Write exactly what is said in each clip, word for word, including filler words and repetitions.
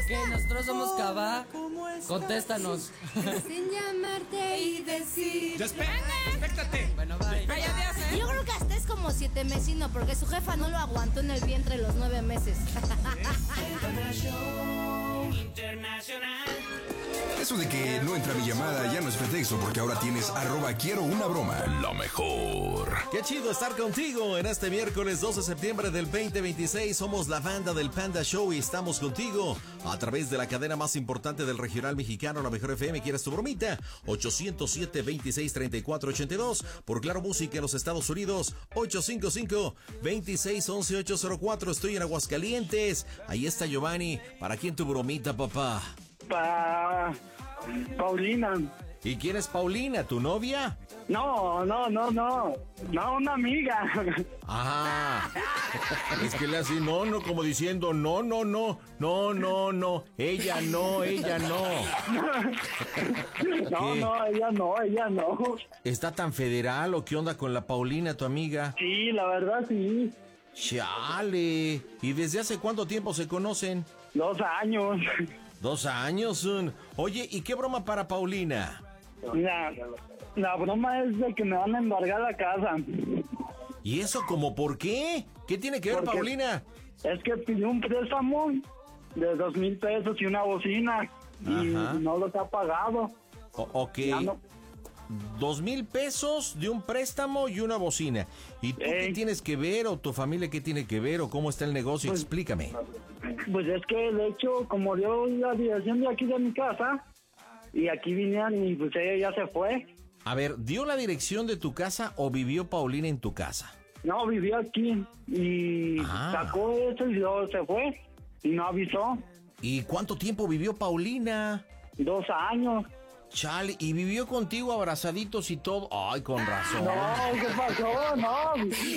¿Qué? ¿Nosotros somos Cabá? Contéstanos. Sin llamarte y decir... ¡Despéctate! Bueno, bye. Ay, adiós, ¿eh? Yo creo que hasta es como siete mesino, porque su jefa no lo aguantó en el vientre los nueve meses. Internacional. Eso de que no entra mi llamada ya no es pretexto, porque ahora tienes arroba quiero una broma. La mejor. Qué chido estar contigo en este miércoles doce de septiembre del veinte veintiséis. Somos la banda del Panda Show y estamos contigo a través de la cadena más importante del regional mexicano, la Mejor F M. ¿Quieres tu bromita? ocho cero siete, veintiséis, treinta y cuatro ochenta y dos. Por Claro Música en los Estados Unidos, ocho cinco cinco, veintiséis, once, ochocientos cuatro. Estoy en Aguascalientes. Ahí está Giovanni. ¿Para quién tu bromita, papá? Pa... Paulina. ¿Y quién es Paulina, tu novia? No, no, no, no. No, una amiga. Ah, es que le hace no, no, como diciendo no, no, no, no, no, no, ella no, ella no. No, ¿Qué? no, ella no, ella no. ¿Está tan federal o qué onda con la Paulina, tu amiga? Sí, la verdad sí. Chale, ¿y desde hace cuánto tiempo se conocen? Dos años. Dos años. un- Oye, ¿y qué broma para Paulina? La, la broma es de que me van a embargar la casa. ¿Y eso como por qué? ¿Qué tiene que ver, Porque- Paulina? Es que pidió un préstamo de dos mil pesos y una bocina. Y Ajá. no lo ha pagado. O- ok. Ya no. Dos mil pesos de un préstamo y una bocina. ¿Y tú qué Ey. tienes que ver o tu familia qué tiene que ver o cómo está el negocio? Pues- Explícame. Pues es que de hecho, como dio la dirección de aquí de mi casa, y aquí vinieron y pues ella ya se fue. A ver, ¿dio la dirección de tu casa o vivió Paulina en tu casa? No, vivió aquí y Ah. sacó eso y luego se fue y no avisó. ¿Y cuánto tiempo vivió Paulina? Dos años. Chale, ¿y vivió contigo abrazaditos y todo? Ay, con razón. No, ¿qué pasó? No.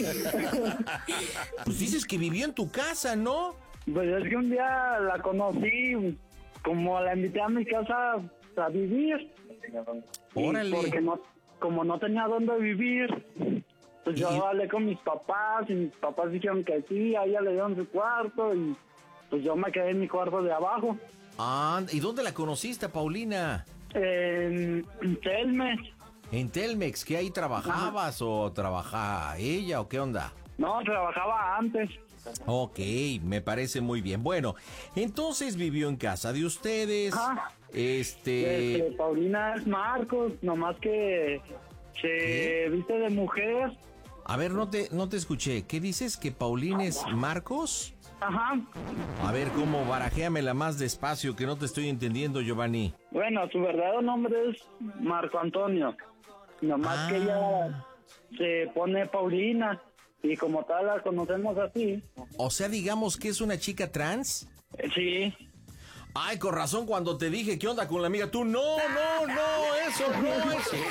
Pues dices que vivió en tu casa, ¿no? Pues es que un día la conocí, como la invité a mi casa a vivir. Y Órale. porque no, como no tenía dónde vivir, pues Y- yo hablé con mis papás y mis papás dijeron que sí, a ella le dieron su cuarto y pues yo me quedé en mi cuarto de abajo. Ah, ¿y dónde la conociste, Paulina? En Telmex. ¿En Telmex? ¿Que ahí trabajabas o trabaja ella o qué onda? No, trabajaba antes. Ok, me parece muy bien. Bueno, entonces vivió en casa de ustedes. Ajá. Este... Este, Paulina es Marcos, nomás que se ¿Qué? viste de mujer. A ver, no te, no te escuché. ¿Qué dices? ¿Que Paulina es Marcos? Ajá. A ver, ¿cómo? Barajéamela más despacio, que no te estoy entendiendo, Giovanni. Bueno, su verdadero nombre es Marco Antonio. Nomás Ah. que ella se pone Paulina. Y como tal la conocemos así. O sea, digamos que es una chica trans. Eh, Sí. Ay, con razón cuando te dije, ¿qué onda con la amiga? Tú, no, no, no, eso no,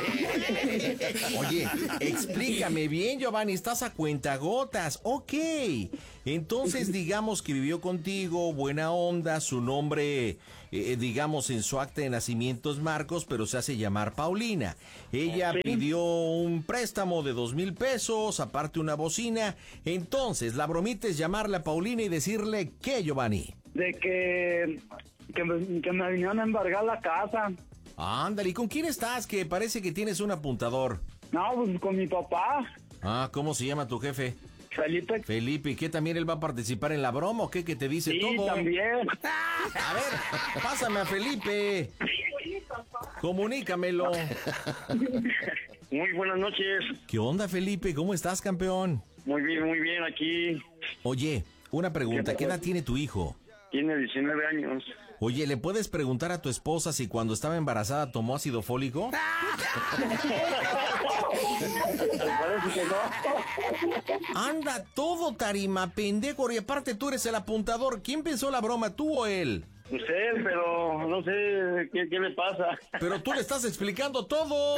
eso. Oye, explícame bien, Giovanni, estás a cuentagotas. Ok, entonces digamos que vivió contigo, buena onda, su nombre, eh, digamos, en su acta de nacimiento es Marcos, pero se hace llamar Paulina. Ella Sí. pidió un préstamo de dos mil pesos, aparte una bocina. Entonces, la bromita es llamarle a Paulina y decirle, ¿qué, Giovanni? De que, que, me, que me vinieron a embargar la casa. Ándale, ¿y con quién estás? Que parece que tienes un apuntador. No, pues con mi papá, Ah, ¿cómo se llama tu jefe? Felipe. Felipe, ¿y qué también él va a participar en la broma o qué? Que te dice Sí, todo. también. A ver, pásame a Felipe. Comunícamelo. Muy buenas noches. ¿Qué onda, Felipe? ¿Cómo estás, campeón? Muy bien, muy bien. Aquí Oye, una pregunta. ¿Qué edad tiene tu hijo? tiene diecinueve años. Oye, ¿le puedes preguntar a tu esposa si cuando estaba embarazada tomó ácido fólico? Parece que no. Anda, todo tarima, pendejo. Y aparte tú eres el apuntador. ¿Quién pensó la broma, tú o él? Usted, pero no sé qué, qué le pasa. Pero tú le estás explicando todo.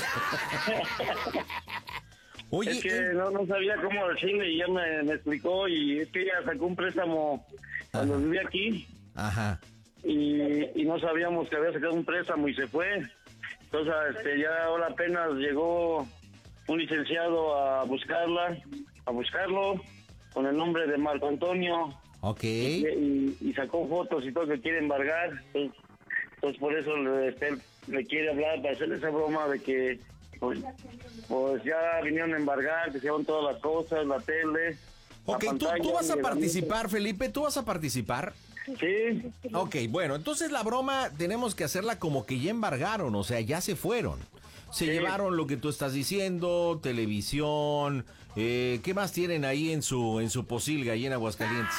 Oye, Es que eh, no, no sabía cómo decirle y ya me, me explicó. Y es que ella sacó un préstamo cuando Ajá. vivía aquí. ajá. Y, y no sabíamos que había sacado un préstamo y se fue. Entonces, este, ya ahora apenas llegó un licenciado a buscarla, a buscarlo, con el nombre de Marco Antonio. Ok. Y, y, y sacó fotos y todo que quiere embargar. Entonces, entonces por eso le, este, le quiere hablar para hacerle esa broma de que pues, pues ya vinieron a embargar, que se llevan todas las cosas, la tele. Ok, la ¿tú, pantalla, tú vas a y el participar, Felipe, ¿tú vas a participar? Sí. Ok, bueno, entonces la broma tenemos que hacerla como que ya embargaron, o sea, ya se fueron. Se Sí. llevaron lo que tú estás diciendo, televisión, eh, ¿qué más tienen ahí en su en su posilga ahí en Aguascalientes?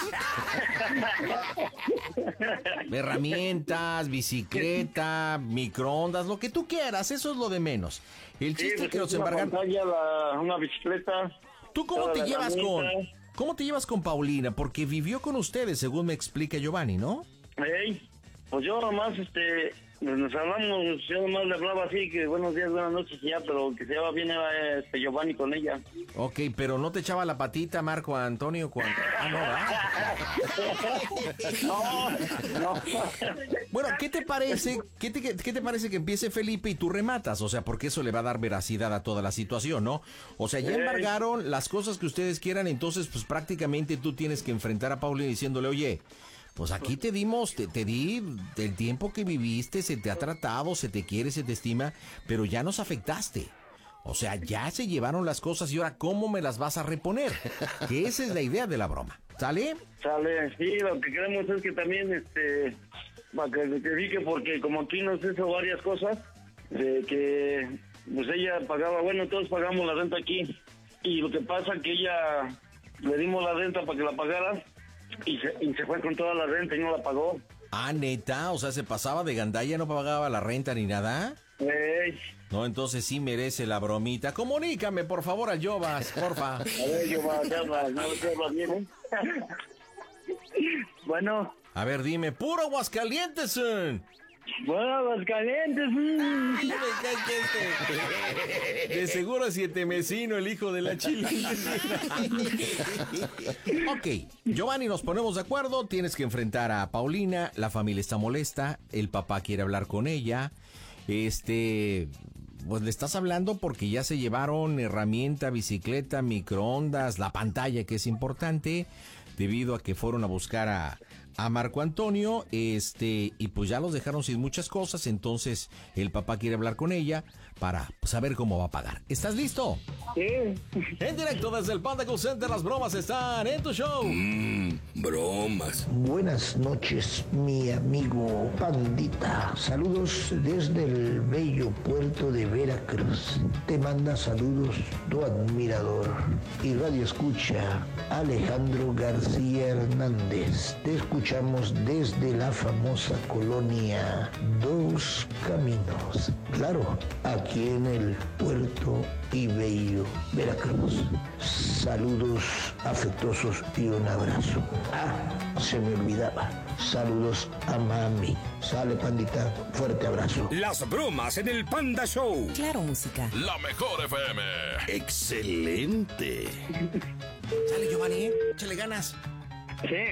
Herramientas, bicicleta, microondas, lo que tú quieras, eso es lo de menos. El Sí, chiste pues es que los una embargan. pantalla, la, una bicicleta. ¿Tú cómo toda te la llevas con herramienta. cómo te llevas con Paulina? Porque vivió con ustedes, según me explica Giovanni, ¿no? Ey, pues yo nomás, este, nos hablamos, yo nomás le hablaba así, que buenos días, buenas noches, y ya, pero que se llevaba bien era este, Giovanni con ella. Ok, pero no te echaba la patita Marco Antonio cuando... Ah, no, ¿verdad? No, no. Bueno, ¿qué te parece? ¿Qué te, qué te parece que empiece Felipe y tú rematas? O sea, porque eso le va a dar veracidad a toda la situación, ¿no? O sea, ya Sí. embargaron las cosas que ustedes quieran, entonces pues prácticamente tú tienes que enfrentar a Paulina diciéndole, oye, pues aquí te dimos, te, te di el tiempo que viviste, se te ha tratado, se te quiere, se te estima, pero ya nos afectaste. O sea, ya se llevaron las cosas y ahora ¿cómo me las vas a reponer? Que esa es la idea de la broma. ¿Sale? Sale, sí, lo que queremos es que también, este, para que se dedique, porque como aquí nos hizo varias cosas, de que, pues ella pagaba, bueno, todos pagamos la renta aquí, y lo que pasa que ella, le dimos la renta para que la pagara, y se, y se fue con toda la renta y no la pagó. Ah, neta, o sea, se pasaba de gandalla, no pagaba la renta ni nada. Ey, No, entonces sí merece la bromita. Comunícame, por favor, al Jovas, porfa. a ver, yo va a hacerla, no te hablas bien, ¿eh? Bueno, A ver, dime, puro Aguascalientes. son. bueno, los calientes. mm. De seguro siete mesino, el hijo de la chile. Ok, Giovanni, nos ponemos de acuerdo. Tienes que enfrentar a Paulina. La familia está molesta. El papá quiere hablar con ella. Este, pues le estás hablando porque ya se llevaron herramienta, bicicleta, microondas, la pantalla, que es importante, debido a que fueron a buscar a, a Marco Antonio, este, y pues ya los dejaron sin muchas cosas. Entonces el papá quiere hablar con ella para saber cómo va a pagar. ¿Estás listo? Sí. En directo desde el Panda Call Center, las bromas están en tu show. Bromas. Buenas noches, mi amigo Pandita. Saludos desde el bello puerto de Veracruz. Te manda saludos tu admirador y radio escucha Alejandro García Hernández. Te escuchamos desde la famosa colonia Dos Caminos. Claro, aquí en el puerto y bello Veracruz. Saludos afectuosos y un abrazo. Ah, se me olvidaba. Saludos a mami. Sale, Pandita. Fuerte abrazo. Las bromas en el Panda Show. Claro, música. La mejor F M. Excelente. Sale, Giovanni, ¿eh? Échale ganas. Sí.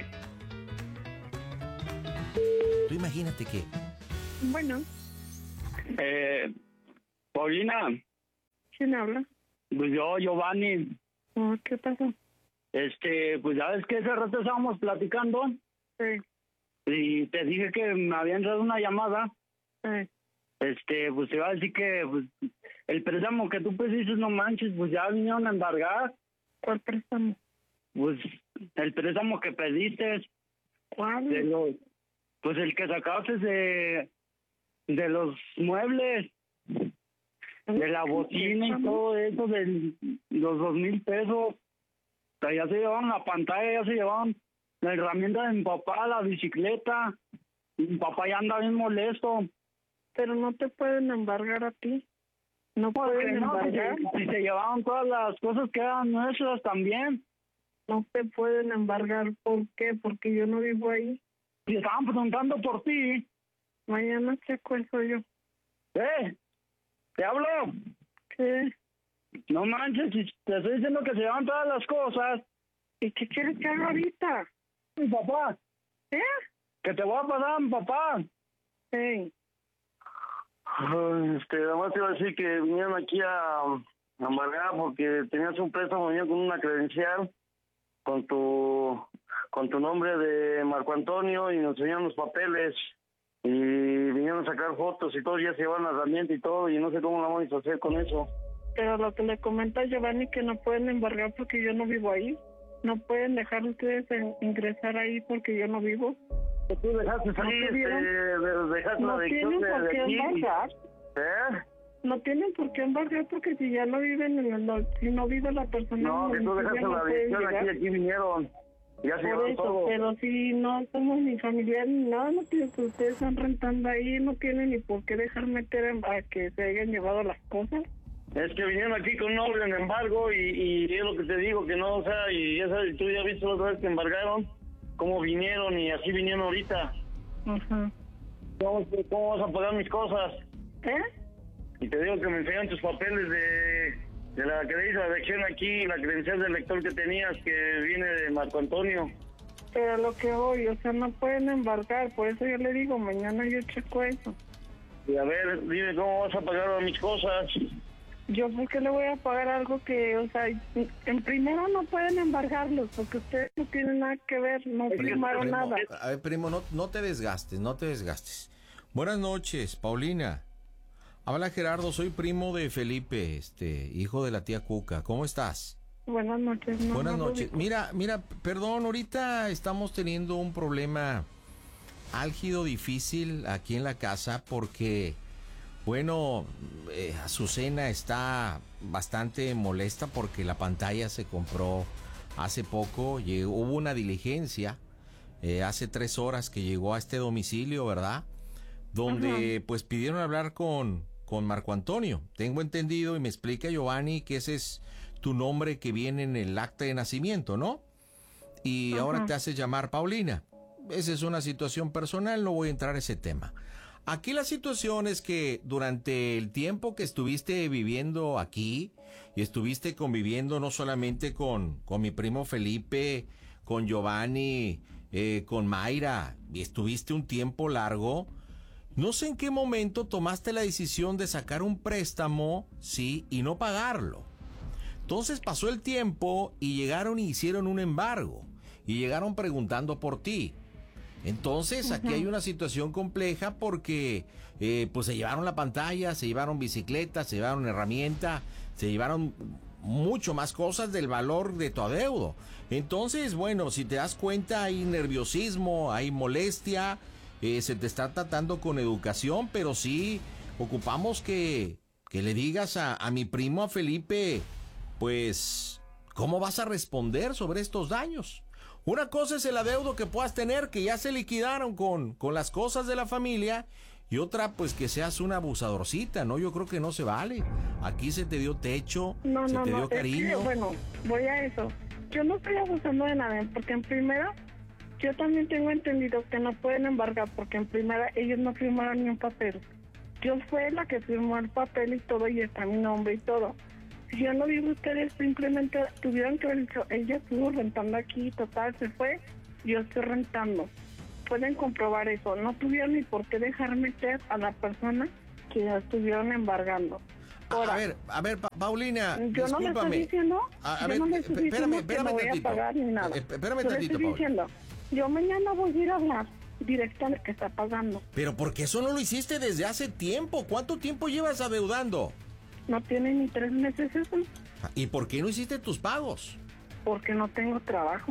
Tú imagínate que... Bueno, Eh, Paulina, ¿quién habla? pues yo, Giovanni, Oh, ¿qué pasó? este, pues ya ves que ese rato estábamos platicando Sí, y te dije que me habían dado una llamada, sí. este, pues te iba a decir que pues, el préstamo que tú pediste, no manches, pues ya vinieron a embargar, ¿Cuál préstamo? pues el préstamo que pediste, ¿Cuál? de los, pues el que sacaste de, de los muebles, de la bocina y todo eso, de los dos mil pesos. O sea, ya se llevaban la pantalla, ya se llevaban la herramienta de mi papá, la bicicleta. Mi papá ya anda bien molesto. Pero no te pueden embargar a ti. No Porque pueden no, si, embargar. se- si se llevaban todas las cosas que eran nuestras también. No te pueden embargar. ¿Por qué? Porque yo no vivo ahí. Y estaban preguntando por ti. Mañana te acuerdo yo. ¿Eh? ¿Te hablo? ¿Qué? No manches, si te estoy diciendo que se llevan todas las cosas. ¿Y qué quieres que haga ahorita? Mi papá. ¿Eh? Que te voy a pasar a mi papá. Sí. Ay, Este, además te iba a decir que vinieron aquí a, a embargar porque tenías un préstamo, venían con una credencial, con tu con tu nombre de Marco Antonio y nos enseñaron los papeles y vinieron a sacar fotos y todo, ya se llevan la herramienta y todo y no sé cómo la vamos a hacer con eso. Pero lo que le comenta Giovanni que no pueden embargar porque yo no vivo ahí. No pueden dejar ustedes en, ingresar ahí porque yo no vivo. Tú dejaste salir, este, dejaste no la tienen dirección por de, qué de aquí. embargar. ¿Eh? No tienen por qué embargar porque si ya no viven en el no, si no vive la persona. No, que tú dejaste no la dirección aquí, aquí vinieron. Ya se por llevaron eso, todo. pero si no somos ni familiares ni nada, no tienen que ustedes están rentando ahí, no tienen ni por qué dejar meter en, a que se hayan llevado las cosas. Es que vinieron aquí con un orden de embargo y, y es lo que te digo, que no, o sea, y ya sabes, tú ya viste la otra vez que embargaron, cómo vinieron y así vinieron ahorita. Ajá. ¿Cómo, cómo vas a pagar mis cosas? ¿Eh? Y te digo que me enseñan tus papeles de, de la que dice la dirección aquí, la credencial del lector que tenías, que viene de Marco Antonio. Pero lo que voy, o sea, no pueden embargar, por eso yo le digo, mañana yo checo eso. Y a ver, dime cómo vas a pagar mis cosas. Yo por qué le voy a pagar algo que, o sea, en primero no pueden embargarlos, porque ustedes no tienen nada que ver, no firmaron nada. A ver, primo, no, no te desgastes, no te desgastes. Buenas noches, Paulina. Habla Gerardo, soy primo de Felipe, este, hijo de la tía Cuca. ¿Cómo estás? Buenas noches. No, Buenas no, noches. no, Mira, mira, perdón, ahorita estamos teniendo un problema álgido, difícil aquí en la casa porque, bueno, eh, Azucena está bastante molesta porque la pantalla se compró hace poco. Llegó, hubo una diligencia eh, hace tres horas que llegó a este domicilio, ¿verdad? Donde Ajá. pues pidieron hablar con, con Marco Antonio. Tengo entendido y me explica Giovanni que ese es tu nombre que viene en el acta de nacimiento, ¿no? Y Ajá. ahora te haces llamar Paulina. Esa es una situación personal, no voy a entrar en ese tema. Aquí la situación es que durante el tiempo que estuviste viviendo aquí y estuviste conviviendo no solamente con, con mi primo Felipe, con Giovanni, eh, con Mayra, y estuviste un tiempo largo, no sé en qué momento tomaste la decisión de sacar un préstamo, sí, y no pagarlo. Entonces pasó el tiempo y llegaron y hicieron un embargo y llegaron preguntando por ti. Entonces aquí uh-huh. hay una situación compleja porque eh, pues se llevaron la pantalla, se llevaron bicicletas, se llevaron herramienta, se llevaron mucho más cosas del valor de tu adeudo. Entonces, bueno, si te das cuenta hay nerviosismo, hay molestia, eh, se te está tratando con educación, pero sí ocupamos que, que le digas a, a mi primo, a Felipe, pues, ¿cómo vas a responder sobre estos daños? Una cosa es el adeudo que puedas tener, que ya se liquidaron con, con las cosas de la familia, y otra, pues, que seas una abusadorcita, ¿no? Yo creo que no se vale. Aquí se te dio techo, no, se no, te no, dio cariño. Que, bueno, voy a eso. Yo no estoy abusando de nada, porque en primera, yo también tengo entendido que no pueden embargar, porque en primera ellos no firmaron ni un papel. Yo fui la que firmó el papel y todo, y está mi nombre y todo. Si yo no vivo, ustedes simplemente tuvieron que haber dicho, ella estuvo rentando aquí, total, se fue, yo estoy rentando. Pueden comprobar eso, no tuvieron ni por qué dejar meter a la persona que ya estuvieron embargando. Ahora, a ver, a ver, pa Paulina, yo discúlpame. no le estoy diciendo, a, a yo ver, no le estoy espérame, diciendo espérame que no voy tantito. a pagar ni nada. Eh, espérame yo tantito, le estoy Paulina. diciendo, yo mañana voy a ir a hablar directo al que está pagando. Pero porque eso no lo hiciste desde hace tiempo. ¿Cuánto tiempo llevas adeudando? No tiene ni tres meses eso. ¿Y por qué no hiciste tus pagos? Porque no tengo trabajo.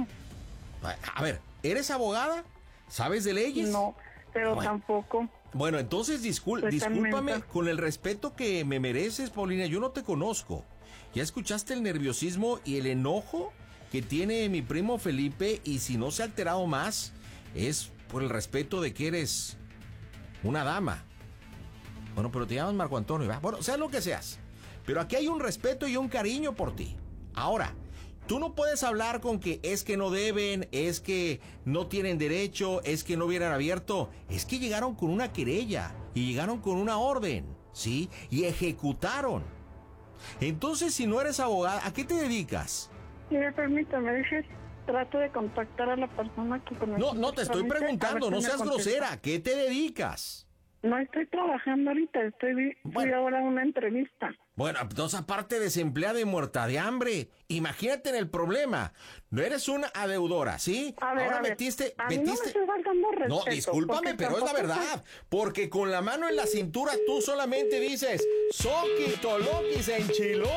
A ver, ¿eres abogada? ¿Sabes de leyes? No, pero bueno, tampoco. Bueno, entonces discul discúlpame con el respeto que me mereces, Paulina. Yo no te conozco. Ya escuchaste el nerviosismo y el enojo que tiene mi primo Felipe, y si no se ha alterado más, es por el respeto de que eres una dama. Bueno, pero te llamas Marco Antonio, ¿verdad? Bueno, seas lo que seas. Pero aquí hay un respeto y un cariño por ti. Ahora, tú no puedes hablar con que es que no deben, es que no tienen derecho, es que no hubieran abierto. Es que llegaron con una querella y llegaron con una orden, ¿sí? Y ejecutaron. Entonces, si no eres abogada, ¿a qué te dedicas? Mire, permítame, dije, trato de contactar a la persona que... No, no te estoy preguntando, no seas grosera. ¿A qué te dedicas? No estoy trabajando ahorita, estoy bueno, fui ahora a una entrevista. Bueno, entonces aparte desempleada y muerta de hambre, imagínate en el problema. No eres una adeudora, ¿sí? A ver, Ahora a ver, metiste, a mí metiste. no me estoy faltando respeto. No, discúlpame, porque pero es la tampoco verdad. Porque con la mano en la cintura tú solamente dices, Soki Toloki se enchiló.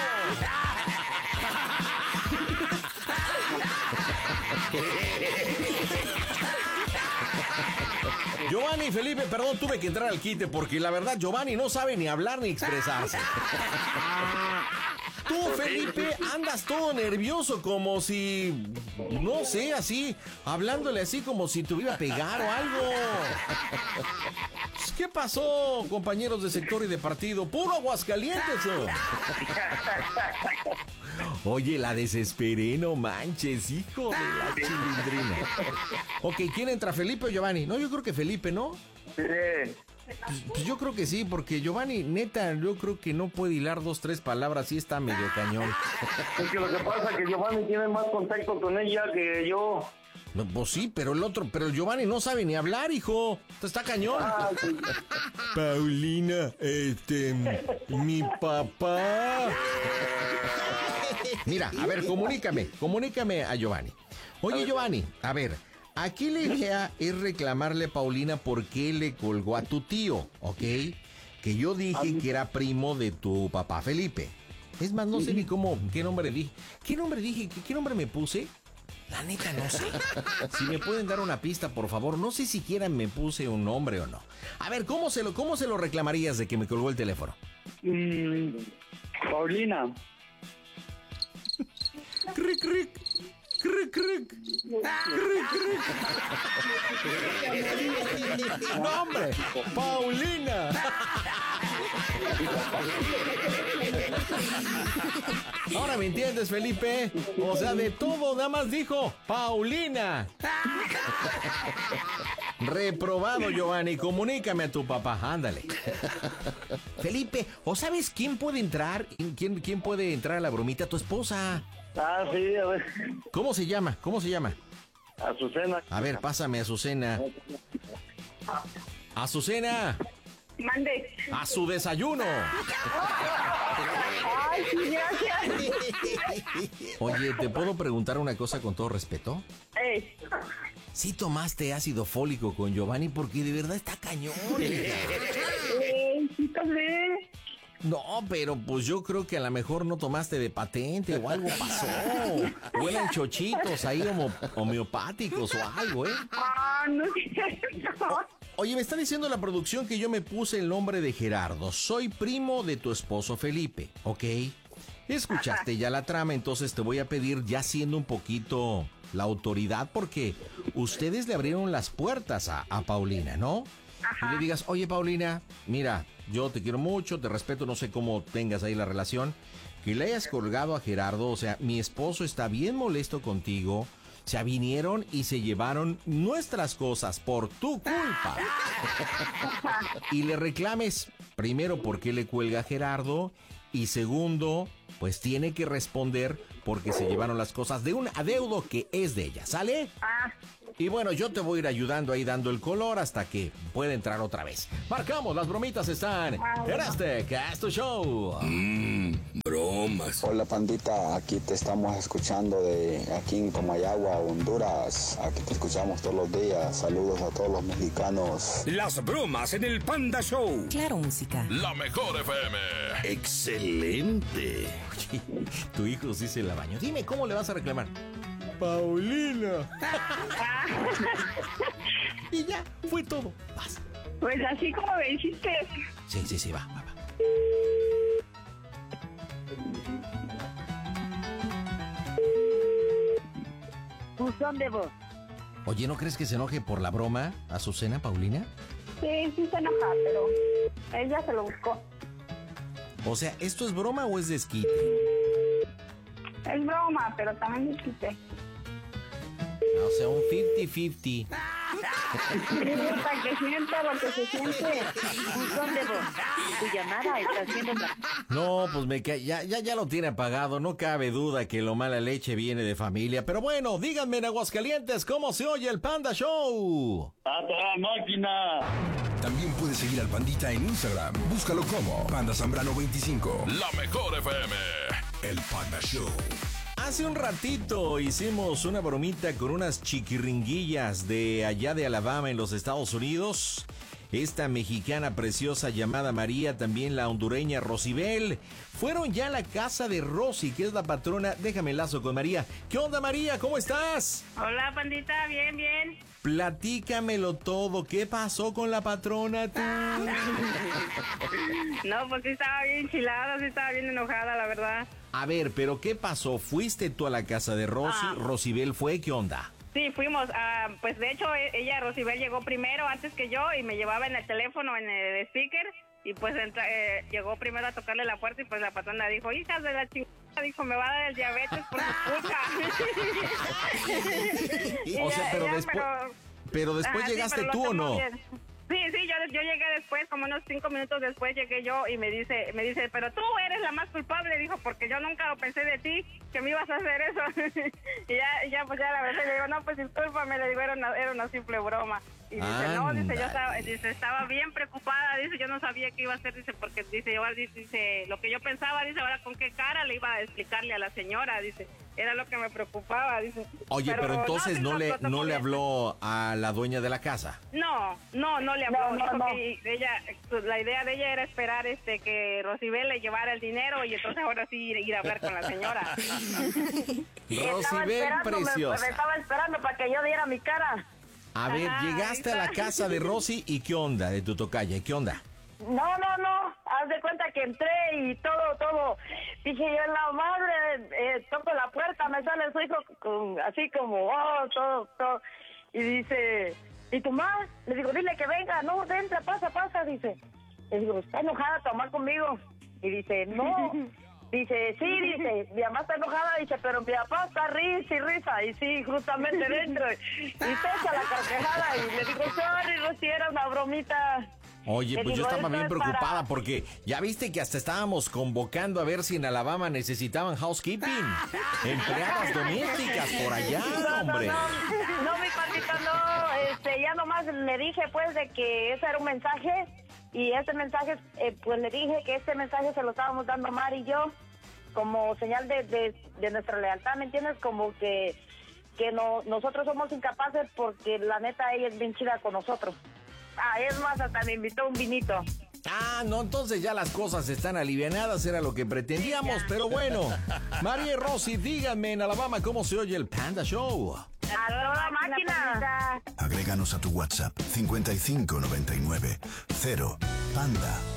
Giovanni y Felipe, perdón, tuve que entrar al quite porque la verdad Giovanni no sabe ni hablar ni expresarse. Tú, Felipe, andas todo nervioso como si, no sé, así, hablándole así como si te iba a pegar o algo. ¿Qué pasó, compañeros de sector y de partido? ¡Puro Aguascalientes! ¿O? Oye, la desesperé, no manches, hijo de la chilindrina. Ok, ¿quién entra, Felipe o Giovanni? No, yo creo que Felipe, ¿no? Sí. Pues, pues yo creo que sí, porque Giovanni, neta, yo creo que no puede hilar dos, tres palabras y está medio cañón. Es que lo que pasa es que Giovanni tiene más contacto con ella que yo. No, pues sí, pero el otro, pero el Giovanni no sabe ni hablar, hijo. Está cañón. Ah, sí. Paulina, este, mi papá. Mira, a ver, comunícame, comunícame a Giovanni. Oye, Giovanni, a ver, aquí la idea es reclamarle a Paulina por qué le colgó a tu tío, ¿ok? Que yo dije que era primo de tu papá Felipe. Es más, no sé ni cómo, qué nombre dije. ¿Qué nombre dije? ¿Qué, qué nombre me puse? La neta no sé. Si me pueden dar una pista, por favor. No sé siquiera me puse un nombre o no. A ver, ¿cómo se lo, cómo se lo reclamarías de que me colgó el teléfono? Mm, Paulina. Cric, cric. Cric, cric. Cric, cric. No, hombre. Paulina. Ahora me entiendes, Felipe. O sea, de todo nada más dijo Paulina. Reprobado, Giovanni. Comunícame a tu papá. Ándale. Felipe, ¿o sabes quién puede entrar? ¿Quién, quién puede entrar a la bromita? Tu esposa. Ah, sí, a ver. ¿Cómo se llama? ¿Cómo se llama? Azucena. A ver, pásame a Azucena. Azucena. Mande. A su desayuno. Ay, sí, gracias. Oye, ¿te puedo preguntar una cosa con todo respeto? Ey. ¿Sí tomaste ácido fólico con Giovanni? Porque de verdad está cañón. Ey, sí, tomé. No, pero pues yo creo que a lo mejor no tomaste de patente o algo pasó. Huelen chochitos ahí homo- homeopáticos o algo, ¿eh? Ah, no es cierto. Oye, me está diciendo la producción que yo me puse el nombre de Gerardo. Soy primo de tu esposo Felipe, ¿ok? Escuchaste ya la trama, entonces te voy a pedir, ya siendo un poquito la autoridad, porque ustedes le abrieron las puertas a, a Paulina, ¿no? Y le digas, oye Paulina, mira, yo te quiero mucho, te respeto, no sé cómo tengas ahí la relación, que le hayas colgado a Gerardo, o sea, mi esposo está bien molesto contigo, o sea, vinieron y se llevaron nuestras cosas por tu culpa. Y le reclames, primero, por qué le cuelga a Gerardo, y segundo, pues tiene que responder porque se llevaron las cosas de un adeudo que es de ella, ¿sale? Ah. Y bueno, yo te voy a ir ayudando ahí dando el color hasta que pueda entrar otra vez. Marcamos, las bromitas están en este Casto Show. Mmm, bromas. Hola pandita, aquí te estamos escuchando de aquí en Comayagua, Honduras. Aquí te escuchamos todos los días. Saludos a todos los mexicanos. Las bromas en el Panda Show. Claro, música. La mejor F M. Excelente. Oye, tu hijo sí se la bañó. Dime, ¿cómo le vas a reclamar? Paulina. Y ya, fue todo. Vas. Pues así como me dijiste. Sí, sí, sí, va, va, va. Buzón de voz. Oye, ¿no crees que se enoje por la broma, Azucena, Paulina? Sí, sí se enoja, pero ella se lo buscó. O sea, ¿esto es broma o es desquite? Es broma, pero también dijiste. O sea, un cincuenta cincuenta. Para que sienta lo que se siente. ¿Dónde vos? Tu llamada está siendo... No, pues me ca... ya, ya, ya lo tiene apagado. No cabe duda que lo mala leche viene de familia. Pero bueno, díganme en Aguascalientes, ¿cómo se oye el Panda Show? ¡A toda máquina! También puedes seguir al Pandita en Instagram. Búscalo como Panda Zambrano veinticinco. La mejor F M. El Panda Show. Hace un ratito hicimos una bromita con unas chiquiringuillas de allá de Alabama en los Estados Unidos. Esta mexicana preciosa llamada María, también la hondureña Rosibel, fueron ya a la casa de Rosy, que es la patrona. Déjame enlazo con María. ¿Qué onda, María? ¿Cómo estás? Hola, Pandita, bien, bien. Platícamelo todo. ¿Qué pasó con la patrona tú? No, pues sí estaba bien enchilada, sí estaba bien enojada, la verdad. A ver, pero ¿qué pasó? ¿Fuiste tú a la casa de Rosy? Ah. ¿Rosibel fue? ¿Qué onda? Sí, fuimos, uh, pues de hecho ella, Rosibel, llegó primero antes que yo y me llevaba en el teléfono, en el speaker, y pues entra, eh, llegó primero a tocarle la puerta y pues la patrona dijo, hijas de la chingada, dijo, me va a dar el diabetes por su puta. O sea, pero ya, después, pero, pero después ajá, sí, llegaste pero tú o no? bien. Sí, sí, yo, yo llegué después, como unos cinco minutos después llegué yo y me dice, me dice, pero tú eres la más culpable, dijo, porque yo nunca lo pensé de ti, que me ibas a hacer eso. y ya, y ya, pues ya la verdad, le digo, no, pues discúlpame, le digo, era una, era una simple broma. Y dice, Anda. no, dice, yo estaba, dice, estaba bien preocupada, dice, yo no sabía qué iba a hacer, dice, porque dice, yo, dice, lo que yo pensaba, dice, ahora con qué cara le iba a explicarle a la señora, dice, era lo que me preocupaba, dice. Oye, pero, pero entonces no, no le, no le bien. habló a la dueña de la casa. No, no, no le habló. No, no, Dijo no. que ella, la idea de ella era esperar este que Rosibel le llevara el dinero y entonces ahora sí ir, ir a hablar con la señora. Rosibel, preciosa. Me, me estaba esperando para que yo diera mi cara. A ver, Ajá, llegaste a la casa de Rosy y ¿qué onda de tu tocaya? ¿Qué onda? No, no, no. Haz de cuenta que entré y todo, todo. Dije yo, la madre, eh, toco la puerta, me sale su hijo con, así como, oh, todo, todo. Y dice, ¿y tu mamá? Le digo, dile que venga. No, entra, pasa, pasa, dice. Le digo, ¿está enojada tu mamá conmigo? Y dice, no. Dice, sí, dice, mi mamá está enojada, dice, pero mi papá está risa y risa. Y sí, justamente dentro. Y se echa la carcajada y le digo, sorry, Rosy, era una bromita. Oye, Le pues yo digo, estaba esto bien es preocupada para- porque ya viste que hasta estábamos convocando a ver si en Alabama necesitaban housekeeping. Empleadas domésticas por allá, No, hombre. No, no, no, mi Pandita, no, este, ya nomás le dije pues de que ese era un mensaje y ese mensaje, eh, pues le dije que este mensaje se lo estábamos dando Mar y yo como señal de, de, de nuestra lealtad, ¿me entiendes? Como que, que no, nosotros somos incapaces porque la neta ella es bien chida con nosotros. Ah, es más, hasta me invitó un vinito. Ah, no, entonces ya las cosas están alivianadas, era lo que pretendíamos, pero bueno. María y Rosy, díganme en Alabama cómo se oye el Panda Show. ¡A toda máquina! Agréganos a tu WhatsApp cincuenta y cinco noventa y nueve cero Panda